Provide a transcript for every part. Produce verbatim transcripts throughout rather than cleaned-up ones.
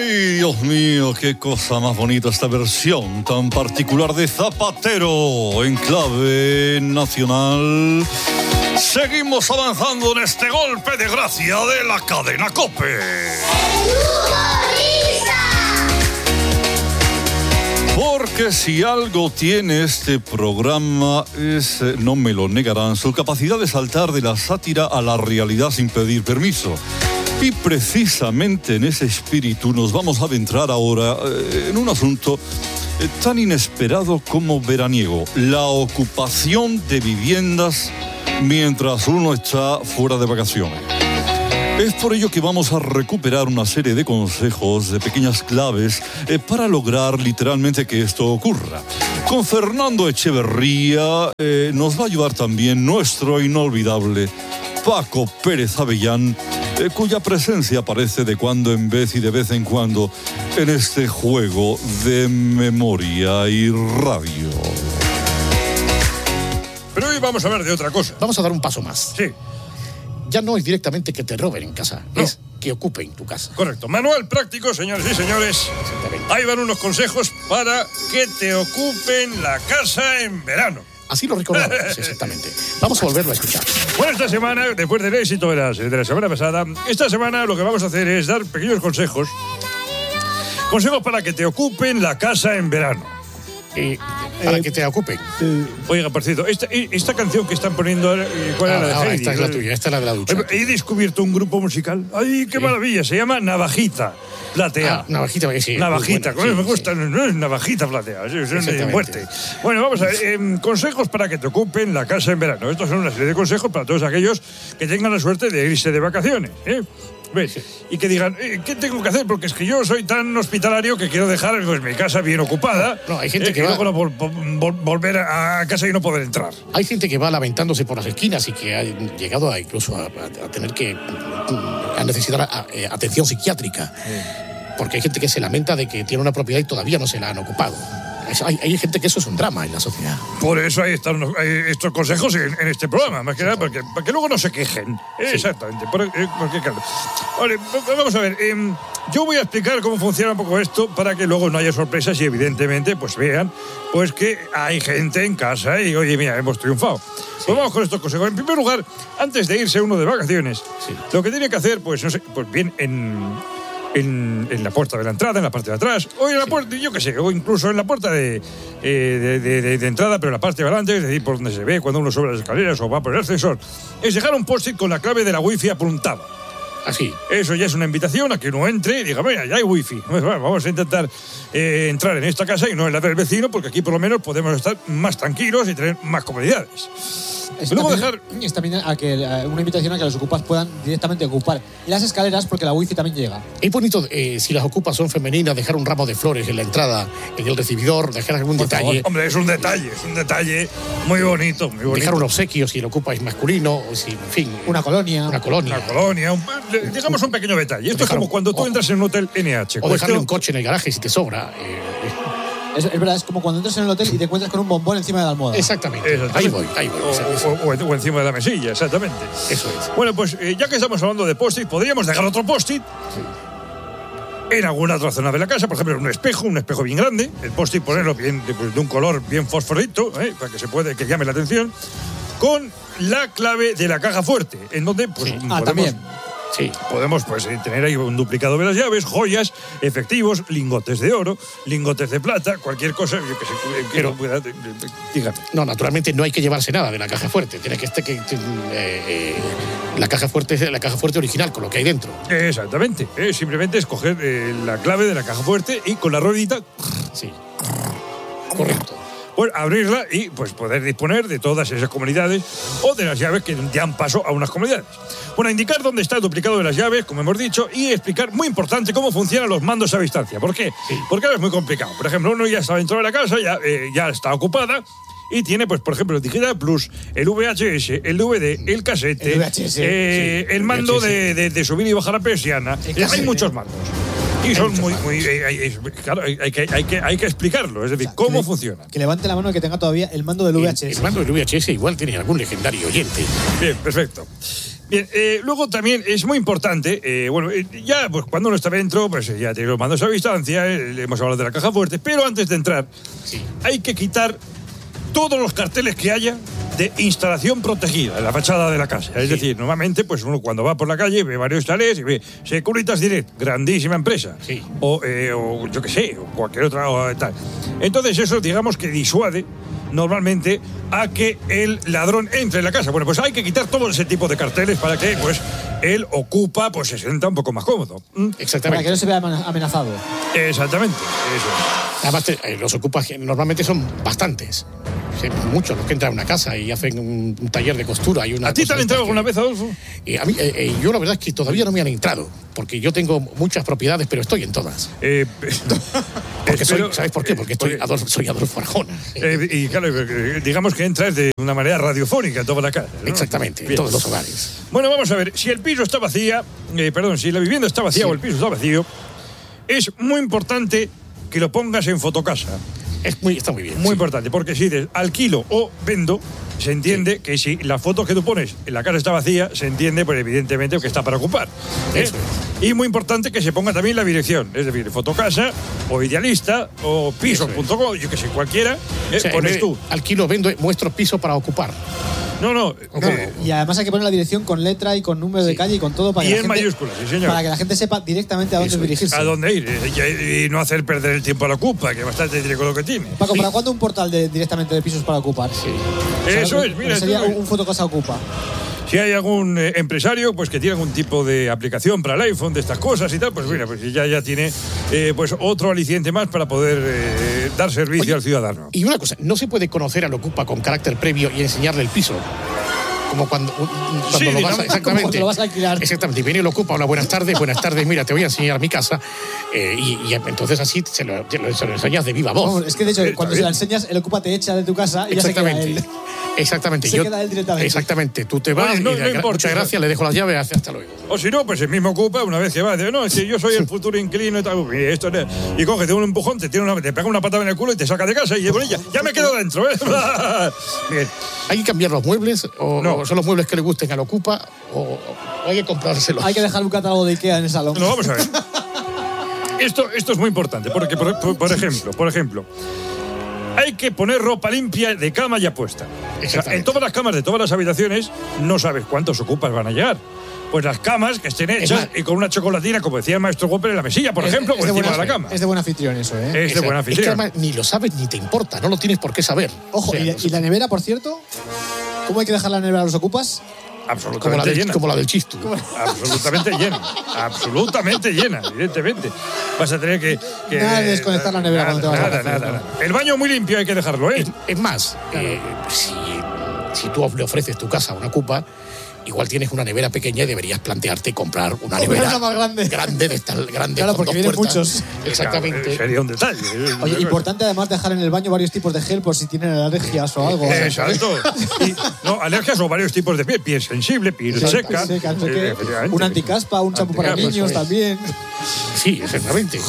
Ay, Dios mío, qué cosa más bonita esta versión tan particular de Zapatero en clave nacional. Seguimos avanzando en este golpe de gracia de la cadena COPE. Porque si algo tiene este programa es, eh, no me lo negarán, su capacidad de saltar de la sátira a la realidad sin pedir permiso. Y precisamente en ese espíritu nos vamos a adentrar ahora eh, en un asunto eh, tan inesperado como veraniego: la ocupación de viviendas mientras uno está fuera de vacaciones. Es por ello que vamos a recuperar una serie de consejos, de pequeñas claves, eh, para lograr literalmente que esto ocurra. Con Fernando Echeverría eh, nos va a ayudar también nuestro inolvidable Paco Pérez Avellán, eh, cuya presencia aparece de cuando en vez y de vez en cuando en este juego de memoria y radio. Pero hoy vamos a hablar de otra cosa. Vamos a dar un paso más. Sí. Ya no es directamente que te roben en casa, no. Es que ocupen tu casa. Correcto. Manual práctico, señores y señores. Ahí van unos consejos para que te ocupen la casa en verano. Así lo recordamos, exactamente. Vamos a volverlo a escuchar. Bueno, esta semana, después del éxito de la, de la semana pasada, esta semana lo que vamos a hacer es dar pequeños consejos. Consejos para que te ocupen la casa en verano. Eh, para eh, que te ocupen. Eh, Oiga, por cierto, esta, esta canción que están poniendo, ¿cuál ah, era la de ah, Heidi? Esta es la tuya, esta es la de la ducha. He descubierto un grupo musical. ¡Ay, qué sí. maravilla! Se llama Navajita Platea. Ah, navajita, sí. Navajita, con sí, eso me gusta, sí. no es Navajita Platea, es de muerte. Bueno, vamos a ver, eh, consejos para que te ocupen la casa en verano. Estos son una serie de consejos para todos aquellos que tengan la suerte de irse de vacaciones, ¿eh? ¿Ves? Sí. Y que digan, eh, ¿qué tengo que hacer? Porque es que yo soy tan hospitalario que quiero dejar pues, mi casa bien ocupada. No, no hay gente eh, que y va... luego vol vol volver a casa y no poder entrar. Hay gente que va lamentándose por las esquinas y que ha llegado a, incluso a, a, a tener que a necesitar a, a, atención psiquiátrica. Sí. Porque hay gente que se lamenta de que tiene una propiedad y todavía no se la han ocupado. Hay, hay gente que eso es un drama en la sociedad. Por eso ahí están los, hay estos consejos en, en este programa, más que nada, porque, para que luego no se quejen. Sí. Exactamente. Por, eh, porque, claro. Vale, vamos a ver. Eh, yo voy a explicar cómo funciona un poco esto para que luego no haya sorpresas y evidentemente pues vean pues que hay gente en casa y oye, mira, hemos triunfado. Sí. Pues vamos con estos consejos. En primer lugar, antes de irse uno de vacaciones, sí. lo que tiene que hacer, pues no sé, pues bien en... En, en la puerta de la entrada, en la parte de atrás, o en la sí. puerta, yo qué sé, o incluso en la puerta de, eh, de, de, de, de entrada, pero en la parte de adelante, es decir, por donde se ve cuando uno sube las escaleras o va por el ascensor, es dejar un post-it con la clave de la wifi apuntada. Así. Eso ya es una invitación a que uno entre y diga, mira, ya hay wifi. Bueno, vamos a intentar eh, entrar en esta casa y no en la del vecino, porque aquí por lo menos podemos estar más tranquilos y tener más comodidades. Es también, dejar... es también a que, a una invitación a que los ocupas puedan directamente ocupar las escaleras, porque la wifi también llega. Es bonito, eh, si las ocupas son femeninas, dejar un ramo de flores en la entrada, en el recibidor, dejar algún Por detalle. Favor, hombre, es un detalle, es un detalle muy bonito, muy bonito. Dejar un obsequio si lo ocupa es masculino, o si, en fin. Una colonia. Una colonia. Una colonia, un, digamos un pequeño detalle. Esto dejar, es como cuando tú entras en un hotel N H. O cuestión... dejarle un coche en el garaje si te sobra. Eh, Es, es verdad, es como cuando entras en el hotel y te encuentras con un bombón encima de la almohada. Exactamente. exactamente. Ahí voy, ahí voy. O, o, o, o encima de la mesilla, exactamente. Eso es. Bueno, pues eh, ya que estamos hablando de post-it, podríamos dejar otro post-it sí. en alguna otra zona de la casa, por ejemplo, un espejo, un espejo bien grande, el post-it ponerlo bien de, pues, de un color bien fosforito, ¿eh? para que se puede, que llame la atención, con la clave de la caja fuerte, en donde pues sí. podemos... Ah, también. Sí, podemos pues tener ahí un duplicado de las llaves, joyas, efectivos, lingotes de oro, lingotes de plata, cualquier cosa que se Pero, pueda. Dígame. No, naturalmente no hay que llevarse nada de la caja fuerte. Tiene que estar que, eh, eh, la caja fuerte es la caja fuerte original con lo que hay dentro. Exactamente. Eh, simplemente escoger eh, la clave de la caja fuerte y con la ruedita. Sí. Correcto. Pues abrirla y pues poder disponer de todas esas comunidades o de las llaves que dan paso a unas comunidades. Bueno, indicar dónde está el duplicado de las llaves, como hemos dicho, y explicar, muy importante, cómo funcionan los mandos a distancia. ¿Por qué? Sí. Porque ahora es muy complicado. Por ejemplo, uno ya está dentro de la casa, ya, eh, ya está ocupada, y tiene, pues, por ejemplo, el Digital Plus, el V H S, el D V D, el casete, el, V H S, eh, sí, el mando el de, de, de subir y bajar la persiana. Hay muchos mandos. Y son muy, muy eh, eh, claro, hay, hay, que, hay, que, hay que explicarlo, es decir, o sea, cómo le, funciona. Que levante la mano que tenga todavía el mando del V H S. El, el mando del V H S igual tiene algún legendario oyente. Bien, perfecto. Bien, eh, luego también es muy importante, eh, bueno, eh, ya pues cuando uno está dentro, pues eh, ya tiene los mandos a distancia, eh, le hemos hablado de la caja fuerte, pero antes de entrar Sí. hay que quitar todos los carteles que haya de instalación protegida en la fachada de la casa. Es Sí. decir, normalmente, pues uno cuando va por la calle ve varios chalés y ve Securitas Direct, grandísima empresa. Sí. O, eh, o yo qué sé, o cualquier otra o tal. Entonces eso, digamos que disuade normalmente a que el ladrón entre en la casa. Bueno, pues hay que quitar todo ese tipo de carteles para que, pues, él ocupa, pues se sienta un poco más cómodo. ¿Mm? Para que Exactamente. no se vea amenazado. Exactamente, eso es. Además, te- eh, los ocupas que normalmente son bastantes. Sí, muchos los que entran a una casa y hacen un, un taller de costura. Y una ¿A ti te cosa han de entrado estas alguna que- vez, Adolfo? Y a mí, eh, eh, yo la verdad es que todavía no me han entrado, porque yo tengo muchas propiedades, pero estoy en todas. Eh, Porque soy, espero- ¿sabes por qué? Porque estoy porque- Adolfo, soy Adolfo Arjona. Eh, y claro, eh, digamos que entras de una manera radiofónica en toda la casa, ¿no? Exactamente, en Bien. todos los hogares. Bueno, vamos a ver, si el piso está vacía, eh, perdón, si la vivienda está vacía Sí. o el piso está vacío, es muy importante que lo pongas en fotocasa. Es muy, está muy bien. Muy sí. importante, porque si dices alquilo o vendo, se entiende que si las fotos que tú pones en la casa está vacía, se entiende, pues evidentemente, que está para ocupar. ¿eh? Eso Y muy importante que se ponga también la dirección, es decir, fotocasa o idealista o pisos punto com, yo que sé, cualquiera, ¿eh? O sea, en pones vez de tú. alquilo, vendo, muestro piso para ocupar. No, no. No, eh, Y además hay que poner la dirección con letra y con número de Sí. calle y con todo para y que en la gente, mayúsculas, sí, señor. para que la gente sepa directamente a dónde Eso es. dirigirse. ¿A dónde ir? Eh, Y, y no hacer perder el tiempo a la ocupa, que bastante tiene con lo que tiene. Paco, Sí. ¿para cuándo un portal de, directamente de pisos para ocupar? Sí. O sea, Eso un- es, mira. Sería tú- un, un fotocasa ocupa. Si hay algún eh, empresario pues que tiene algún tipo de aplicación para el iPhone de estas cosas y tal, pues mira, pues ya, ya tiene eh, pues otro aliciente más para poder eh, dar servicio Oye, al ciudadano. Y una cosa, no se puede conocer al ocupa con carácter previo y enseñarle el piso. Como cuando, cuando Sí, lo vas digamos, a, exactamente. como cuando lo vas a alquilar. Exactamente. Y viene el ocupa, hola, buenas tardes, buenas tardes, mira, te voy a enseñar mi casa. Eh, y, y entonces así se lo, se lo- se lo enseñas de viva voz. Vamos, es que de hecho, Está cuando bien. se la enseñas, el ocupa te echa de tu casa y ya se queda Exactamente. él. Exactamente. Se queda él directamente. Exactamente. Tú te vas Oye, no- y no le- importa. muchas gracias, le dejo las llaves, hasta luego. O si no, pues el mismo ocupa una vez que va, dice, no, es que yo soy el futuro inquilino y tal, y, esto, no- y coge, te da un empujón, te, tiene una, te pega una patada en el culo y te saca de casa y con ella, ya me quedo dentro, ¿eh? Bien. ¿Hay que cambiar los muebles o, No. o son los muebles que le gusten al ocupa o, o hay que comprárselos? Hay que dejar un catálogo de Ikea en el salón. No, vamos a ver. Esto, esto es muy importante, porque, por, por- por ejemplo, por ejemplo, hay que poner ropa limpia de cama ya puesta. O sea, Exactamente. en todas las camas de todas las habitaciones no sabes cuántos ocupas van a llegar. Pues las camas que estén hechas más- y con una chocolatina, como decía el maestro Whopper, en la mesilla, por Es- ejemplo, es o de encima de buen- la cama. Es de buen anfitrión eso, ¿eh? Es de Exacto. buen Es que anfitrión. además ni lo sabes ni te importa, no lo tienes por qué saber. Ojo, O sea, y, y la nevera, por cierto, ¿cómo hay que dejar la nevera a los ocupas? como, la Absolutamente del, llena. como la del chistu. Absolutamente llena. Absolutamente llena, evidentemente. Vas a tener que. que- Nada de desconectar la nevera nada, cuando te vas a nada, vacaciones, nada, nada. El baño muy limpio hay que dejarlo, ¿eh? Es, es más, eh, si, si tú le ofreces tu casa a una ocupa, igual tienes una nevera pequeña y deberías plantearte comprar una Comprar nevera una más grande. grande de esta grande Claro, con porque dos vienen puertas. muchos. Exactamente. Sería un detalle. Oye, importante además dejar en el baño varios tipos de gel por si tienen alergias o algo. Exacto. Y, no, alergias o varios tipos de piel. Piel sensible, piel Sí, seca. seca, no sé qué. eh, efectivamente. Un anticaspa, un champú para Anticaspa, niños eso es. también. Sí, exactamente.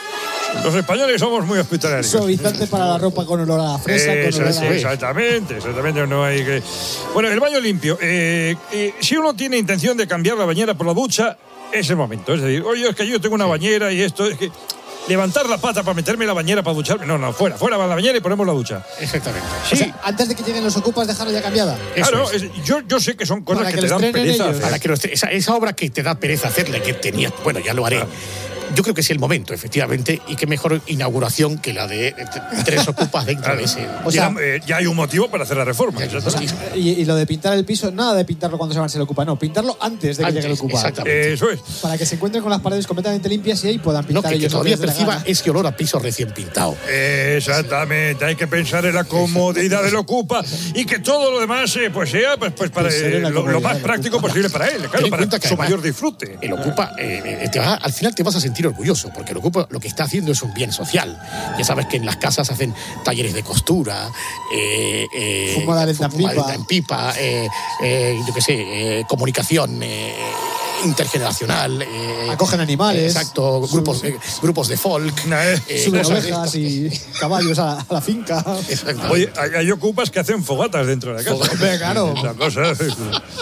Los españoles somos muy hospitalarios. Suavizante para la ropa con olor a fresa, Eso, con olor sí, a... exactamente, exactamente. No hay que... Bueno, el baño limpio. Eh, eh, si uno tiene intención de cambiar la bañera por la ducha, es el momento. Es decir, oye, es que yo tengo una bañera y esto es que. Levantar la pata para meterme en la bañera para ducharme. No, no, fuera, fuera va la bañera y ponemos la ducha. Exactamente. Sí, O sea, antes de que lleguen los ocupas, dejarla ya cambiada. Eso claro, es. es- yo, yo sé que son cosas Para que, que te lo dan estrenen pereza ellos. hacer. Para que lo esté- esa, esa obra que te da pereza hacerle, que tenías, bueno, ya lo haré. Yo creo que es el momento, efectivamente, y qué mejor inauguración que la de eh, tres ocupas dentro de ese. O sea, ya, eh, ya hay un motivo para hacer la reforma. Ya, exactamente. Y, y lo de pintar el piso, nada de pintarlo cuando se va a el ocupa, no, pintarlo antes de que Antes, llegue el ocupa. exactamente. Eso es. Para que se encuentren con las paredes completamente limpias y ahí puedan No, pintar que, que ellos. lo todavía les dé la perciba gana. ese olor a piso recién pintado. Exactamente, hay que pensar en la comodidad del ocupa y que todo lo demás eh, pues sea pues, pues para Pensar en eh, la lo, lo comodidad más del práctico ocupa. posible para él, Ten claro, en para cuenta que su además mayor disfrute. El Ocupa, eh, eh, te va- al final te vas a sentir orgulloso, porque el Ocupa lo que está haciendo es un bien social. Ya sabes que en las casas hacen talleres de costura, eh, eh, Fumada lenta en fumada pipa. lenta en pipa, eh, eh, yo qué sé, eh, comunicación eh, intergeneracional. eh, Acogen animales. Exacto, Su- grupos, eh, grupos de folk. Eh, eh, Suben cosas de ovejas estas. y caballos a, a la finca. Exactamente. Oye, hay, hay ocupas que hacen fogatas dentro de la casa. Hombre, claro. Esa cosa.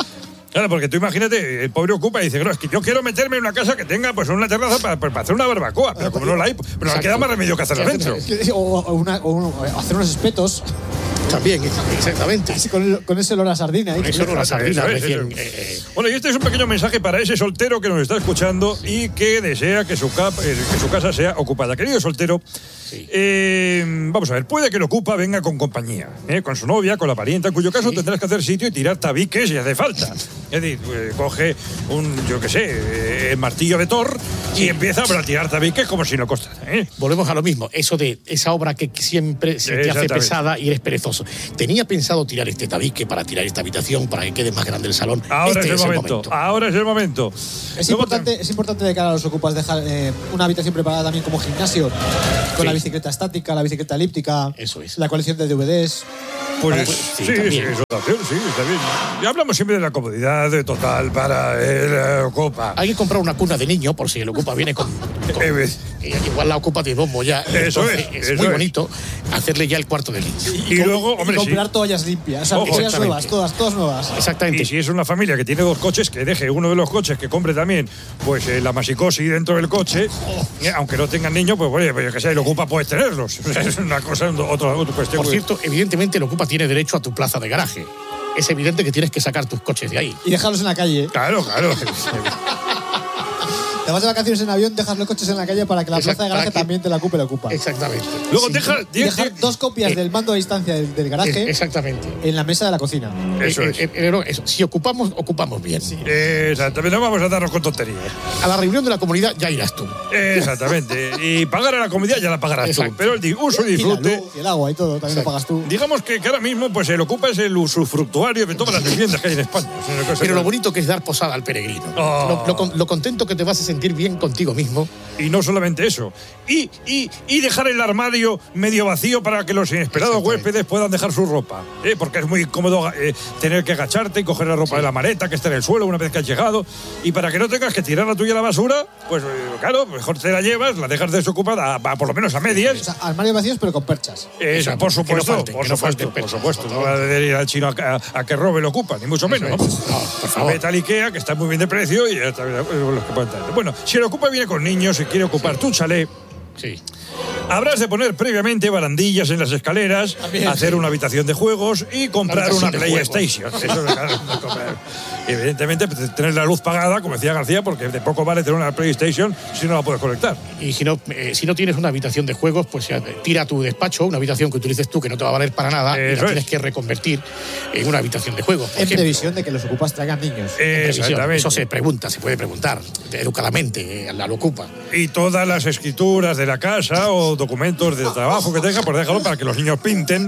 Claro, porque tú imagínate, el pobre ocupa y dice, no, es que yo quiero meterme en una casa que tenga pues una terraza para, para hacer una barbacoa, pero como no la hay, pero no queda más remedio que hacerla dentro. O, o, una, o, un, o hacer unos espetos. También, exactamente. Así con, el, con ese olor a sardina. ¿eh? Ese olor a sardina. Eso es, recién, eso es. Eh, eh. Bueno, y este es un pequeño mensaje para ese soltero que nos está escuchando y que desea que su, cap, eh, que su casa sea ocupada. Querido soltero, sí. eh, vamos a ver, puede que el ocupa venga con compañía, eh, con su novia, con la parienta, en cuyo caso sí. tendrás que hacer sitio y tirar tabiques si hace falta. Es decir, eh, coge un, yo qué sé, eh, el martillo de Thor sí. y empieza a tirar tabiques como si no costara. ¿eh? Volvemos a lo mismo, eso de esa obra que siempre se te hace pesada y eres perezoso. Tenía pensado tirar este tabique para tirar esta habitación, para que quede más grande el salón. Ahora este es, el, es momento, el momento. Ahora es el momento. Es importante, te... es importante de cara a los ocupas dejar eh, una habitación preparada también como gimnasio, con sí. la bicicleta estática, la bicicleta elíptica, eso es. la colección de D V Ds. Pues, pues sí, sí, sí, es otra opción, sí, está bien. Y hablamos siempre de la comodidad total para el Ocupa. Hay que comprar una cuna de niño por si el Ocupa viene con... con eh, igual la Ocupa de bombo ya. Eso es. Es eso muy es. bonito hacerle ya el cuarto de niño. Y, y, y luego, hombre, y comprar sí. toallas limpias, o sea, toallas nuevas, todas, todas nuevas. Exactamente. Y si es una familia que tiene dos coches, que deje uno de los coches, que compre también pues eh, la masicosi dentro del coche, eh, aunque no tengan niños, pues bueno, pues, que sea, el Ocupa puedes tenerlos. Es una cosa, otra, otra cuestión. Por cierto, evidentemente el Ocupa tiene derecho a tu plaza de garaje. Es evidente que tienes que sacar tus coches de ahí. Y dejarlos en la calle. Claro, claro. Te vas de vacaciones en avión, dejas los coches en la calle para que la Exacto, plaza de garaje que... también te la ocupe la ocupa. Exactamente. Luego sí. deja, y dejar deja dos copias eh, del mando a distancia del, del garaje. Exactamente. En la mesa de la cocina. Eso eh, es. Eh, eh, eso. Si ocupamos, ocupamos bien. Sí. Exactamente, no vamos a darnos con tonterías. A la reunión de la comunidad ya irás tú. Exactamente. Y pagar a la comunidad ya la pagarás Exacto. tú. Pero el uso y disfrute. Y, la luz, y el agua y todo, también Exacto. lo pagas tú. Digamos que, que ahora mismo pues el Ocupa es el usufructuario de todas las viviendas que hay en España. Pero lo bonito que es dar posada al peregrino. Oh. Lo, lo, lo contento que te vas a sentir bien contigo mismo. Y no solamente eso. Y, y, y dejar el armario medio vacío para que los inesperados huéspedes puedan dejar su ropa. ¿eh? Porque es muy cómodo eh, tener que agacharte y coger la ropa sí. de la maleta que está en el suelo una vez que has llegado. Y para que no tengas que tirar la tuya a la basura, pues eh, claro, mejor te la llevas, la dejas desocupada, a, a, por lo menos a medias. O sea, armarios vacíos pero con perchas. Eh, o sea, por supuesto, no falte, por, no supuesto por supuesto. No va a ir al chino a, a, a que robe el Ocupa, ni mucho menos. ¿no? No, por favor. Vete al Ikea, que está muy bien de precio y ya está bien, los que pueden traer. Bueno, si el Ocupa viene con niños y quiere ocupar sí. tu chalet, sí. habrás de poner previamente barandillas en las escaleras, También, hacer sí. una habitación de juegos y comprar una PlayStation. Eso es de comprar. Evidentemente, tener la luz pagada, como decía García, porque de poco vale tener una PlayStation si no la puedes conectar. Y si no, eh, si no tienes una habitación de juegos, pues ya, tira tu despacho, una habitación que utilices tú que no te va a valer para nada, Eso y la tienes es. que reconvertir en una habitación de juegos. En ejemplo. previsión de que los ocupas traigan niños. Exactamente. Eso se pregunta, se puede preguntar educadamente, eh, la lo ocupa. Y todas las escrituras de la casa o documentos de trabajo que tenga, pues déjalo para que los niños pinten.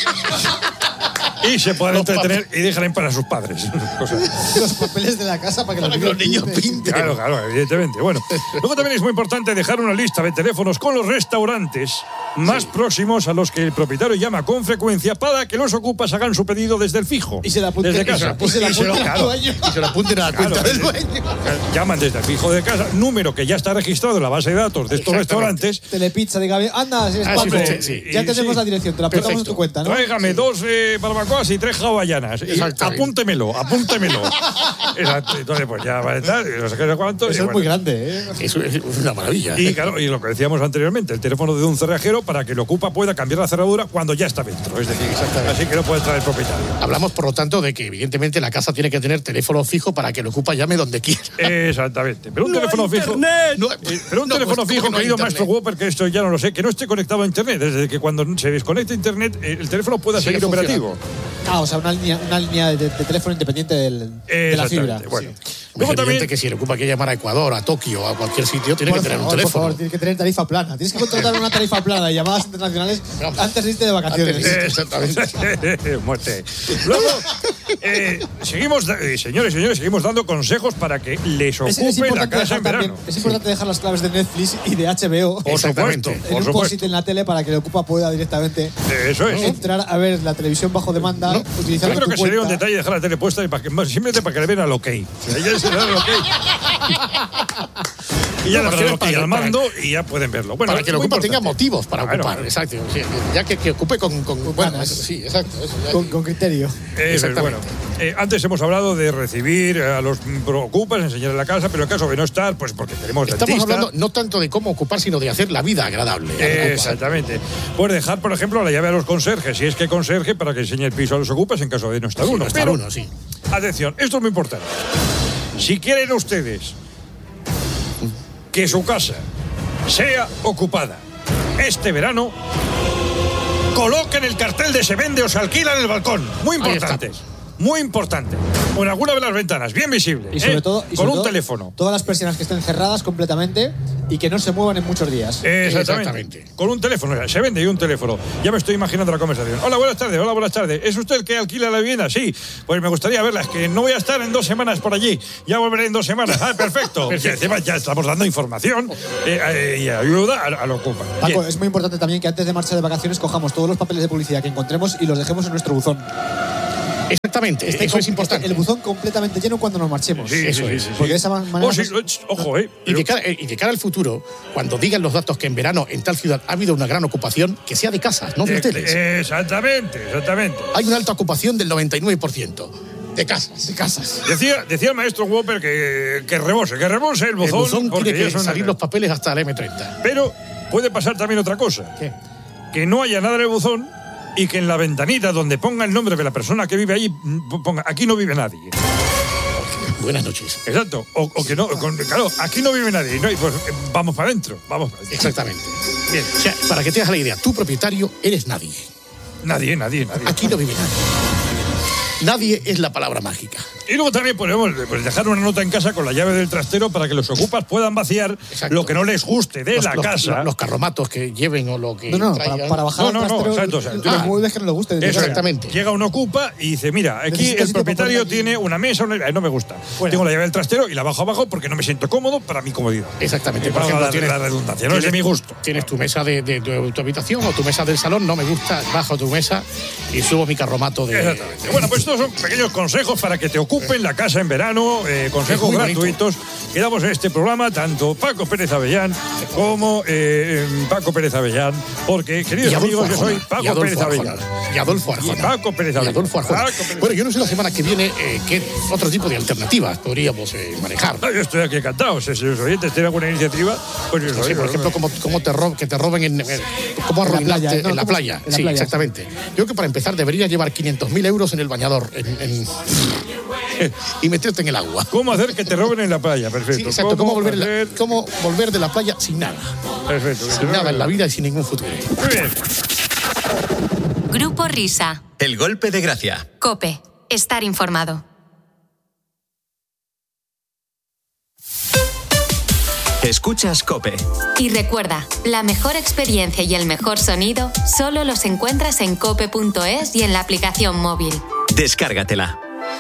Y se puedan entretener y dejarán para sus padres. Los papeles de la casa para que, para los, que los niños pinten. pinten. Claro, claro, evidentemente. Bueno, luego también es muy importante dejar una lista de teléfonos con los restaurantes más sí. próximos a los que el propietario llama con frecuencia para que los ocupas hagan su pedido desde el fijo. Y se la apunten, desde casa. Y se la apunten al dueño. Y se la apunten a la cuenta claro, del dueño. Llaman desde el fijo de casa, número que ya está registrado en la base de datos de estos restaurantes. Telepizza, diga, anda, si es ah, Paco, sí, sí, ya sí, tenemos sí. la dirección, te la apuntamos en tu cuenta, ¿no? Tráigame sí. dos eh, barbacoas y tres hawaianas. Y apúntemelo, apúntemelo. Exacto. Entonces, pues ya va a estar, no sé qué cuánto. Eso es bueno. muy grande, ¿eh? Eso es una maravilla. Y claro, y lo que decíamos anteriormente, el teléfono de un cerrajero para que el ocupa pueda cambiar la cerradura cuando ya está dentro. Es decir, así que no puede entrar el propietario. Hablamos, por lo tanto, de que evidentemente la casa tiene que tener teléfono fijo para que el ocupa llame donde quiera. Exactamente. Pero un no teléfono fijo. No, eh, pero un no, teléfono pues, fijo, no querido maestro Whopper, que esto ya no lo sé, que no esté conectado a internet. Desde que cuando se desconecta a internet, el teléfono pueda sí, seguir operativo. Ah, o sea, una línea, una línea de, de teléfono independiente del, de la fibra. Bueno. Sí. Luego es también que si le ocupa que llamar a Ecuador, a Tokio, a cualquier sitio, tiene por que tener favor, un teléfono. Por favor, tiene que tener tarifa plana. Tienes que contratar una tarifa plana de llamadas internacionales no, antes de irte de vacaciones. Exactamente. Muerte. Luego, eh, seguimos, eh, señores y señores, seguimos dando consejos para que les ocupe es, es la casa en verano. También, es importante sí. dejar las claves de Netflix y de H B O. Por supuesto. En por un supuesto. post-it en la tele para que el ocupa pueda directamente Eso es. entrar a ver la televisión bajo demanda. No, utilizar yo creo que cuenta. sería un detalle dejar la tele puesta para que, simplemente para que le vean al ok. O sea, ya se le da el ok. y ya No, las pero tienes para ahí que- al mando para- y ya pueden verlo. Bueno, para que el muy ocupa tenga importante. motivos para Claro. ocupar, exacto. Sí, ya que, que ocupe con, con bueno, ganas. eso, sí, exacto. Eso, ya Con, que- con criterio. Eso es, Exactamente. bueno. Eh, antes hemos hablado de recibir a los ocupas, enseñarles la casa, pero en caso de no estar, pues porque tenemos Estamos dentista. hablando no tanto de cómo ocupar, sino de hacer la vida agradable. al ocupa. Exactamente. Pues dejar, por ejemplo, la llave a los conserjes, si es que conserje, para que enseñe el piso a los ocupas en caso de no estar Sí, uno. no estar Pero, uno, sí. atención, esto es muy importante. Si quieren ustedes que su casa sea ocupada este verano, coloquen el cartel de se vende o se alquila en el balcón. Muy Ahí importante. estamos. Muy importante. O en alguna de las ventanas, bien visible. Y sobre ¿eh? todo, y con sobre un todo, teléfono. Todas las persianas que estén cerradas completamente y que no se muevan en muchos días. Exactamente. Exactamente. Con un teléfono, o sea, se vende y un teléfono. Ya me estoy imaginando la conversación. Hola, buenas tardes, hola, buenas tardes. ¿Es usted el que alquila la vivienda? Sí. Pues me gustaría verla, es que no voy a estar en dos semanas por allí. Ya volveré en dos semanas. Ah, perfecto. Y encima ya estamos dando información eh, eh, y ayuda a, a lo que ocupa. Paco, Bien. es muy importante también que antes de marcha de vacaciones cojamos todos los papeles de publicidad que encontremos y los dejemos en nuestro buzón. Exactamente, Esté eso com- es importante. esté el buzón completamente lleno cuando nos marchemos. Sí, eso sí, es. sí, sí. Porque de esa manera Oh, sí, nos- ojo, eh. Y de, cara, eh, y de cara al futuro, cuando digan los datos que en verano en tal ciudad ha habido una gran ocupación, que sea de casas, no de Eh, hoteles. eh, Exactamente, exactamente. Hay una alta ocupación del noventa y nueve por ciento de casas. De casas. Decía, decía el maestro Whopper que, que rebose, que rebose el El buzón. buzón porque tiene ya que son- salir los papeles hasta el eme treinta. Pero puede pasar también otra cosa. ¿Qué? Que no haya nada en el buzón y que en la ventanita donde ponga el nombre de la persona que vive allí, mm, ponga, aquí no vive nadie. Buenas noches. Exacto. O, o que no, con- claro, aquí no vive nadie. ¿no? Y pues eh, vamos para adentro, vamos para adentro. Exactamente. Bien. O sea, para que te hagas la idea, tu propietario eres nadie. Nadie, nadie, nadie. Aquí no vive nadie. Nadie es la palabra mágica. Y luego también podemos pues, dejar una nota en casa con la llave del trastero para que los ocupas puedan vaciar Exacto. lo que no les guste de Los, la los- casa. los carromatos que lleven o lo que No, no, traigan. para, para bajar No, no, al no, trastero exacto, o sea, los ah, muebles que no le gusten. Eso, Exactamente. Llega un ocupa y dice, mira, aquí Necesito el sitio para propietario poner aquí. tiene una mesa, una... Ay, no me gusta. Fuera. Tengo la llave del trastero y la bajo abajo porque no me siento cómodo para mi comodidad. Exactamente. Y Por valga ejemplo, la- tienes, la redundancia, no es de mi gusto. Tienes tu mesa de, de- de tu habitación o tu mesa del salón, no me gusta, bajo tu mesa y subo mi carromato de. Exactamente. Bueno, pues estos son pequeños consejos para que te ocupen la casa en verano, eh, consejos Es muy bonito. gratuitos que damos en este programa, tanto Paco Pérez Avellán como eh, Paco Pérez Avellán, porque, queridos Y Adolfo amigos, yo soy Arjona, y Paco Adolfo Pérez Arjona, Avellán. Y Adolfo Arjona. Y Paco Pérez Y Avellán. Adolfo Arjona. Paco Pérez- Bueno, yo no sé la semana que viene eh, qué otro tipo de alternativas podríamos eh, manejar. No, yo estoy aquí encantado. Si los oyentes tienen alguna iniciativa, pues yo No soy- sé, por ejemplo, cómo, cómo te rob- que te roben en, en- cómo En la arruinarte playa, ¿no? en la ¿Cómo? playa. En la Sí, playa. exactamente. Yo creo que para empezar deberías llevar quinientos mil euros en el bañador en- en- y meterte en el agua. ¿Cómo hacer que te roben en la playa? Perfecto. Sí, exacto. ¿Cómo volver, la- hacer- cómo volver de la playa sin nada? Perfecto. que te Sin nada roben en la vida y sin ningún futuro. Muy bien. Grupo Risa. El golpe de gracia. Cope. Estar informado. Escuchas COPE. Y recuerda, la mejor experiencia y el mejor sonido solo los encuentras en cope punto es y en la aplicación móvil. Descárgatela.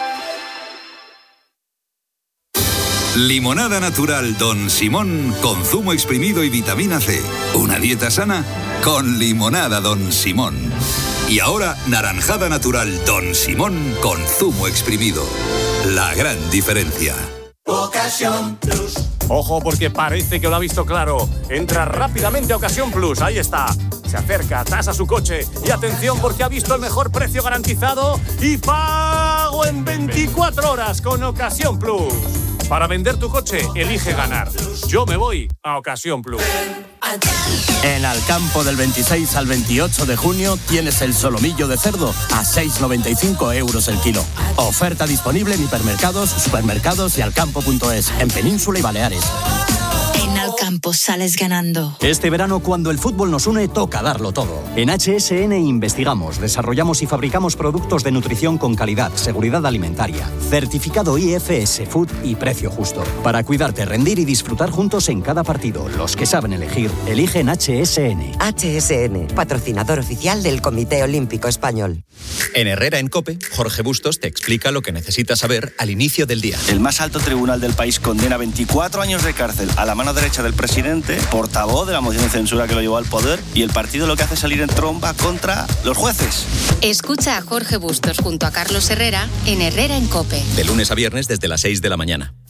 Limonada natural Don Simón con zumo exprimido y vitamina C. Una dieta sana con limonada Don Simón. Y ahora naranjada natural Don Simón con zumo exprimido. La gran diferencia. Ocasión Plus. Ojo porque parece que lo ha visto claro. Entra rápidamente a Ocasión Plus, ahí está. Se acerca, tasa su coche y atención porque ha visto el mejor precio garantizado y pago en veinticuatro horas con Ocasión Plus. Para vender tu coche, elige ganar. Yo me voy a Ocasión Plus. En Alcampo del veintiséis al veintiocho de junio tienes el solomillo de cerdo a seis noventa y cinco euros el kilo. Oferta disponible en hipermercados, supermercados y alcampo punto es en Península y Baleares. En Alcampo sales ganando. Este verano, cuando el fútbol nos une, toca darlo todo. En H S N investigamos, desarrollamos y fabricamos productos de nutrición con calidad, seguridad alimentaria, certificado I F S Food y precio justo. Para cuidarte, rendir y disfrutar juntos en cada partido. Los que saben elegir, eligen H S N. H S N, patrocinador oficial del Comité Olímpico Español. En Herrera en COPE, Jorge Bustos te explica lo que necesitas saber al inicio del día. El más alto tribunal del país condena veinticuatro años de cárcel a la mano derecha del presidente, portavoz de la moción de censura que lo llevó al poder, y el partido lo que hace es salir en tromba contra los jueces. Escucha a Jorge Bustos junto a Carlos Herrera en Herrera en Cope. De lunes a viernes desde las seis de la mañana.